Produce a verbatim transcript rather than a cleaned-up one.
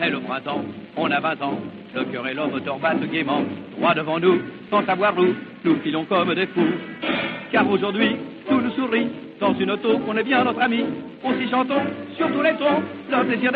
c'est le printemps, on a vingt ans, le cœur et le moteur battent gaiement, droit devant nous, sans savoir où, nous filons comme des fous. Car aujourd'hui, tout nous sourit, dans une auto qu'on est bien notre ami, aussi chantons sur tous les tons, le plaisir